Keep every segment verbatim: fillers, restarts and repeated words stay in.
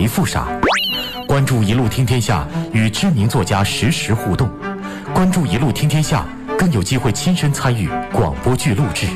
没复傻。关注一路听天下，与知名作家实时互动。关注一路听天下，更有机会亲身参与广播剧录制。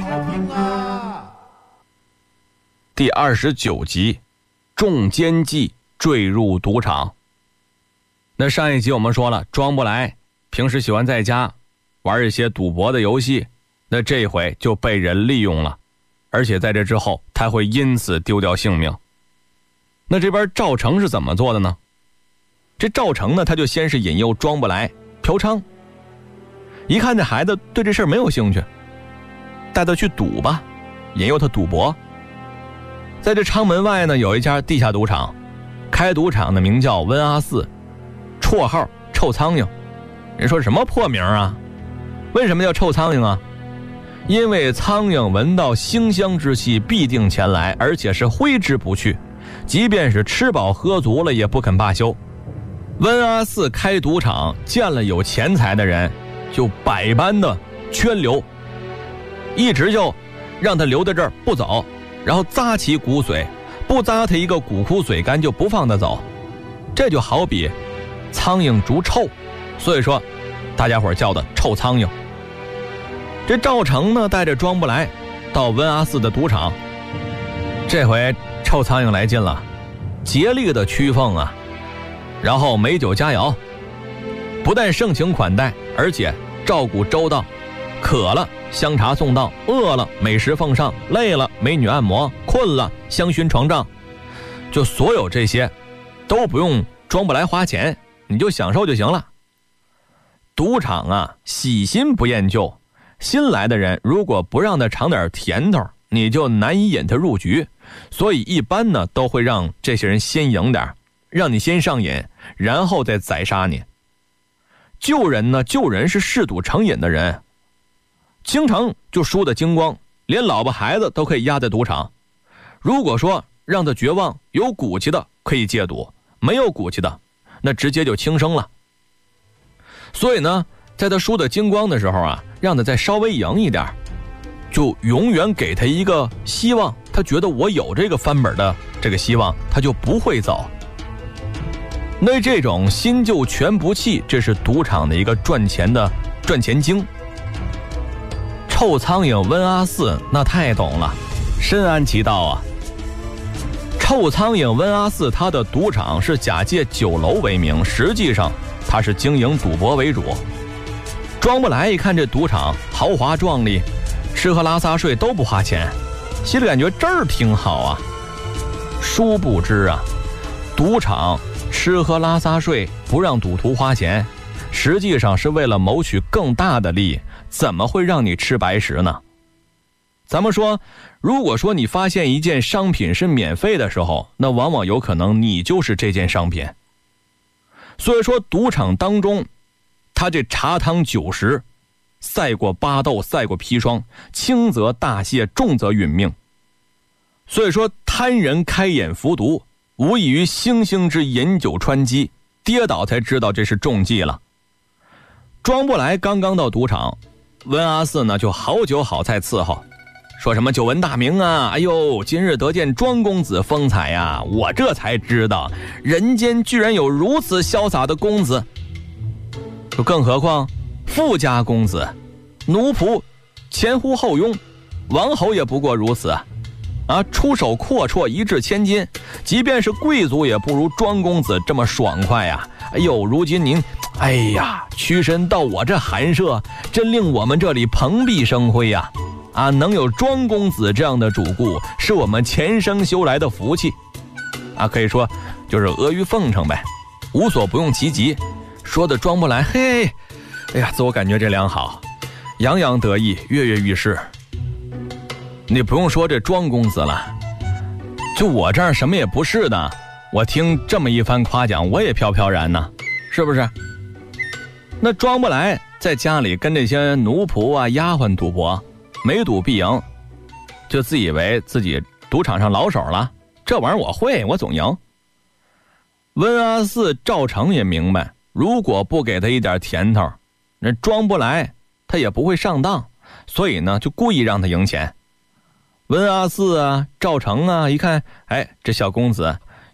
第二十九集，中奸计坠入赌场。那上一集我们说了，庄不来平时喜欢在家玩一些赌博的游戏，那这回就被人利用了，而且在这之后他会因此丢掉性命。那这边赵成是怎么做的呢？这赵成呢，他就先是引诱庄不来嫖娼，一看这孩子对这事儿没有兴趣，带他去赌吧，引诱他赌博。在这昌门外呢，有一家地下赌场，开赌场的名叫温阿四，绰号臭苍蝇。人说什么破名啊？为什么叫臭苍蝇啊？因为苍蝇闻到馨香之气必定前来，而且是挥之不去，即便是吃饱喝足了也不肯罢休。温阿四开赌场，见了有钱财的人就百般的圈留，一直就让他留在这儿不走，然后扎其骨髓，不扎他一个骨枯髓干就不放他走。这就好比苍蝇逐臭，所以说大家伙叫的臭苍蝇。这赵成呢，带着庄不来到温阿四的赌场，这回臭苍蝇来劲了，竭力的驱奉啊，然后美酒佳肴，不但盛情款待，而且照顾周到，渴了香茶送到，饿了美食奉上，累了美女按摩，困了香薰床帐，就所有这些都不用庄不来花钱，你就享受就行了。赌场啊，喜新不厌旧，新来的人如果不让他尝点甜头，你就难以引他入局，所以一般呢都会让这些人先赢点，让你先上瘾，然后再宰杀你。救人呢，救人是嗜赌成瘾的人，经常就输得精光，连老婆孩子都可以压在赌场。如果说让他绝望，有骨气的可以戒赌，没有骨气的那直接就轻生了。所以呢，在他输得精光的时候啊，让他再稍微赢一点，就永远给他一个希望，他觉得我有这个翻本的这个希望，他就不会走。那这种新旧全不弃，这是赌场的一个赚钱的赚钱经。臭苍蝇温阿四那太懂了，深谙其道啊。臭苍蝇温阿四他的赌场是假借酒楼为名，实际上他是经营赌博为主。庄不来一看这赌场豪华壮丽，吃喝拉撒睡都不花钱，心里感觉这儿挺好啊。殊不知啊，赌场吃喝拉撒睡不让赌徒花钱，实际上是为了谋取更大的利益，怎么会让你吃白食呢？咱们说，如果说你发现一件商品是免费的时候，那往往有可能你就是这件商品。所以说赌场当中，他这茶汤酒食赛过巴豆，赛过砒霜，轻则大泻，重则殒命。所以说贪人开眼服毒，无异于星星之饮酒穿鸡，跌倒才知道这是中计了。庄不来刚刚到赌场，温阿四呢就好酒好菜伺候，说什么久闻大名啊，哎呦，今日得见庄公子风采呀，我这才知道人间居然有如此潇洒的公子。更何况富家公子，奴仆前呼后拥，王侯也不过如此啊，出手阔绰，一掷千金，即便是贵族也不如庄公子这么爽快呀。哎呦，如今您哎呀屈身到我这寒舍，真令我们这里蓬荜生辉呀。啊，能有庄公子这样的主顾，是我们前生修来的福气啊，可以说就是阿谀奉承呗，无所不用其极。说的庄不来，嘿，哎呀，自我感觉这良好，洋洋得意，跃跃欲试。你不用说这庄公子了，就我这儿什么也不是的，我听这么一番夸奖，我也飘飘然呢，是不是？那庄不来在家里跟这些奴仆啊丫鬟赌博，每赌必赢，就自以为自己赌场上老手了，这玩意儿我会，我总赢。温阿四赵成也明白，如果不给他一点甜头，那庄不来他也不会上当，所以呢就故意让他赢钱。温阿四啊赵成啊一看，哎，这小公子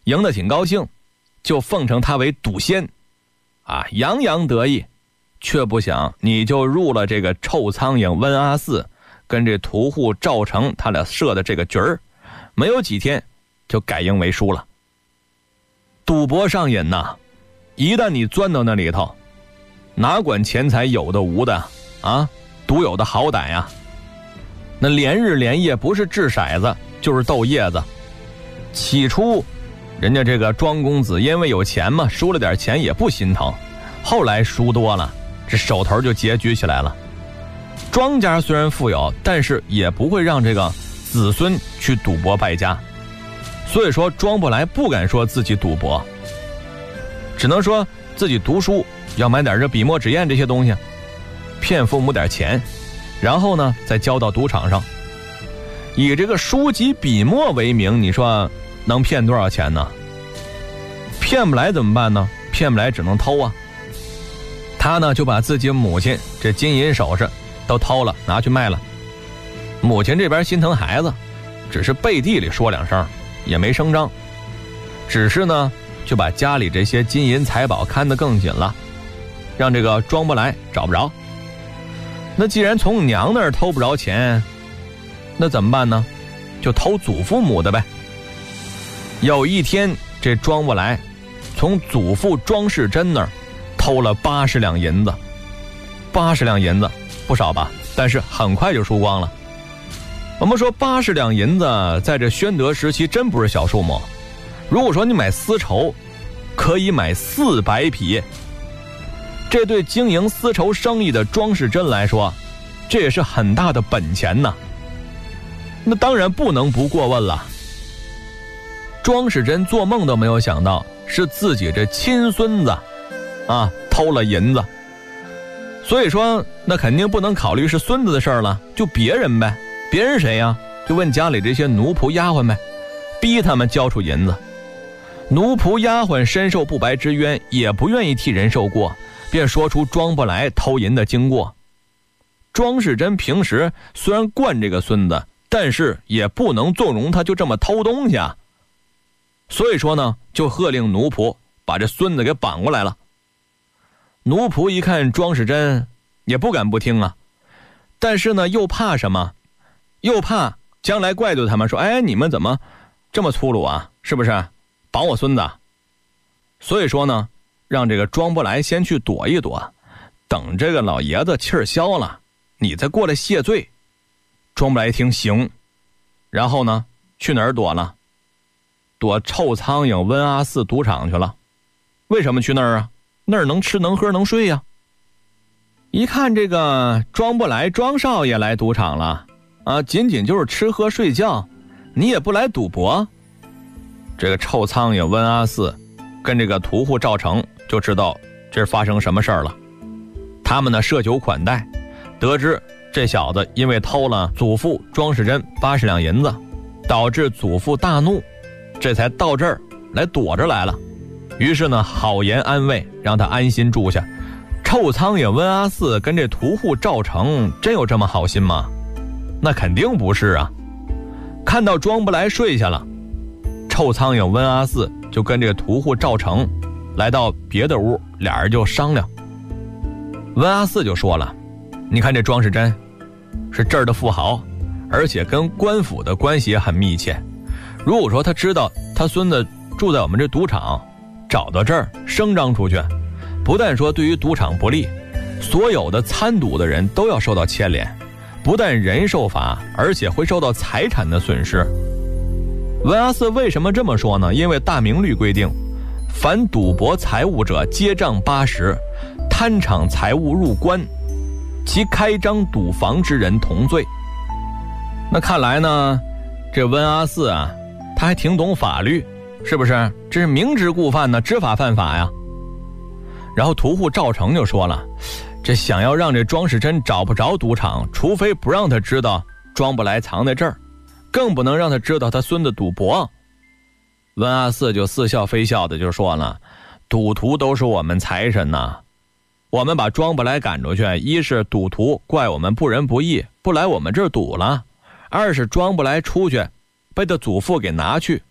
赢得挺高兴，就奉承他为赌仙，啊，洋洋得意。却不想你就入了这个臭苍蝇温阿四跟这屠户赵成他俩设的这个局儿，没有几天就改赢为输了。赌博上瘾呐，一旦你钻到那里头，哪管钱财有的无的啊，独有的好歹呀。那连日连夜不是掷骰子就是斗叶子。起初人家这个庄公子因为有钱嘛，输了点钱也不心疼，后来输多了，这手头就拮据起来了。庄家虽然富有，但是也不会让这个子孙去赌博败家，所以说庄不来不敢说自己赌博，只能说自己读书要买点这笔墨纸砚这些东西，骗父母点钱，然后呢再交到赌场上，以这个书籍笔墨为名，你说能骗多少钱呢？骗不来怎么办呢？骗不来只能偷啊。他呢就把自己母亲这金银首饰都偷了，拿去卖了。母亲这边心疼孩子，只是背地里说两声，也没声张，只是呢就把家里这些金银财宝看得更紧了，让这个庄不来找不着。那既然从娘那儿偷不着钱，那怎么办呢？就偷祖父母的呗。有一天这庄不来从祖父庄世珍那儿偷了八十两银子，八十两银子不少吧，但是很快就输光了。我们说八十两银子在这宣德时期真不是小数目，如果说你买丝绸可以买四百匹，这对经营丝绸生意的庄世珍来说，这也是很大的本钱呐。那当然不能不过问了。庄世珍做梦都没有想到是自己这亲孙子啊偷了银子，所以说那肯定不能考虑是孙子的事儿了，就别人呗。别人谁呀？就问家里这些奴仆丫鬟呗，逼他们交出银子。奴仆丫鬟深受不白之冤，也不愿意替人受过，便说出庄不来偷银的经过。庄世珍平时虽然惯这个孙子，但是也不能纵容他就这么偷东西啊。所以说呢，就喝令奴仆把这孙子给绑过来了。奴仆一看庄世珍也不敢不听啊，但是呢又怕什么？又怕将来怪罪他们说，哎，你们怎么这么粗鲁啊？是不是绑我孙子？所以说呢，让这个庄不来先去躲一躲，等这个老爷子气儿消了，你再过来谢罪。庄不来一听行，然后呢去哪儿躲了？躲臭苍蝇温阿寺赌场去了。为什么去那儿啊？那儿能吃能喝能睡呀。一看这个庄不来庄少爷来赌场了啊，仅仅就是吃喝睡觉，你也不来赌博。这个臭苍蝇温阿寺跟这个屠户赵成就知道这是发生什么事儿了。他们呢设酒款待，得知这小子因为偷了祖父庄世珍八十两银子，导致祖父大怒，这才到这儿来躲着来了。于是呢好言安慰，让他安心住下。臭苍蝇温阿寺跟这屠户赵成真有这么好心吗？那肯定不是啊。看到庄不来睡下了，臭苍蝇温阿寺就跟这个屠户赵成来到别的屋，俩人就商量。温阿寺就说了，你看这庄世珍是这儿的富豪，而且跟官府的关系也很密切，如果说他知道他孙子住在我们这赌场，找到这儿声张出去，不但说对于赌场不利，所有的参赌的人都要受到牵连，不但人受罚，而且会受到财产的损失。文阿寺为什么这么说呢？因为大明律规定，凡赌博财物者接账八十，贪场财物入关，其开张赌房之人同罪。那看来呢，这温阿寺啊，他还挺懂法律，是不是？这是明知故犯呢，知法犯法呀。然后屠户赵成就说了，这想要让这庄世珍找不着赌场，除非不让他知道庄不来藏在这儿，更不能让他知道他孙子赌博。温阿寺就似笑非笑的就说了，赌徒都是我们财神呐，我们把庄不来赶出去，一是赌徒怪我们不仁不义，不来我们这儿赌了；二是庄不来出去被他祖父给拿去，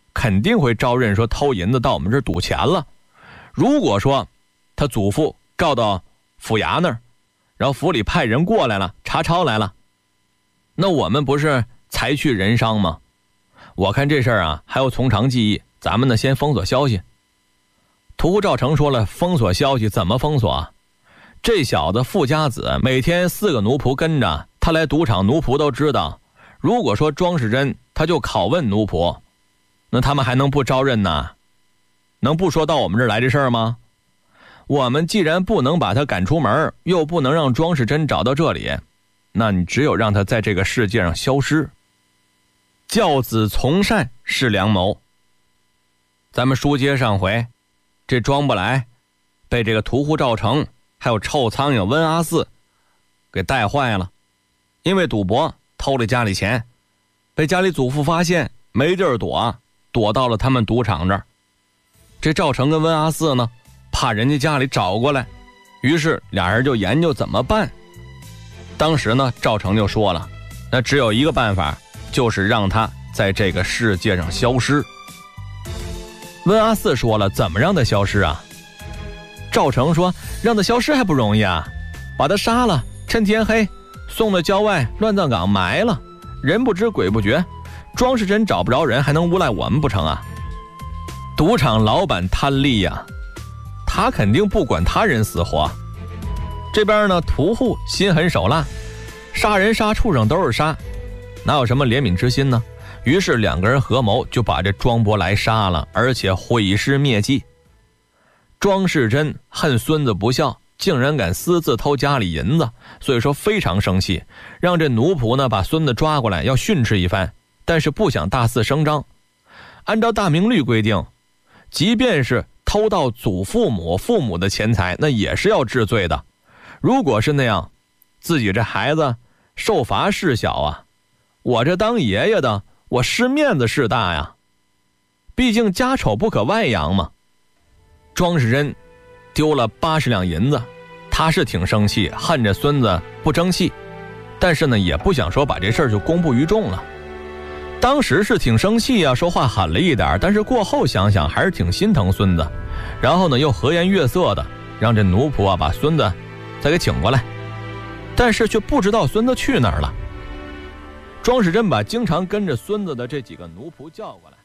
肯定会招认说偷银子到我们这儿赌钱了。如果说他祖父告到府衙那儿，然后府里派人过来了，查抄来了，那我们不是财去人伤吗？我看这事儿啊，还有从长计议，咱们呢先封锁消息。屠户赵成说了，封锁消息怎么封锁啊？这小子富家子每天四个奴仆跟着他来赌场，奴仆都知道。如果说庄世珍他就拷问奴仆，那他们还能不招认呢？能不说到我们这儿来这事儿吗？我们既然不能把他赶出门，又不能让庄世珍找到这里，那你只有让他在这个世界上消失。教子从善是良谋。咱们书接上回，这庄不来被这个屠户赵成还有臭苍蝇温阿四给带坏了，因为赌博偷了家里钱，被家里祖父发现，没地儿躲，躲到了他们赌场这儿。这赵成跟温阿四呢，怕人家家里找过来，于是俩人就研究怎么办。当时呢，赵成就说了，那只有一个办法，就是让他在这个世界上消失。温阿四说了，怎么让他消失啊？赵成说，让他消失还不容易啊，把他杀了，趁天黑送到郊外乱葬岗埋了，人不知鬼不觉，庄世珍找不着人，还能诬赖我们不成啊？赌场老板贪利呀、啊，他肯定不管他人死活。这边呢，屠户心狠手辣，杀人杀畜生都是杀，哪有什么怜悯之心呢？于是两个人合谋，就把这庄伯来杀了，而且毁尸灭迹。庄世珍恨孙子不孝，竟然敢私自偷家里银子，所以说非常生气，让这奴仆呢把孙子抓过来要训斥一番，但是不想大肆声张。按照大明律规定，即便是偷盗祖父母父母的钱财，那也是要治罪的。如果是那样，自己这孩子受罚事小啊，我这当爷爷的，我失面子事大呀，毕竟家丑不可外扬嘛。庄世珍丢了八十两银子，他是挺生气，恨着孙子不争气，但是呢也不想说把这事儿就公布于众了。当时是挺生气啊，说话狠了一点，但是过后想想还是挺心疼孙子，然后呢又和颜悦色的让这奴仆啊把孙子再给请过来，但是却不知道孙子去哪儿了。庄世珍把经常跟着孙子的这几个奴仆叫过来，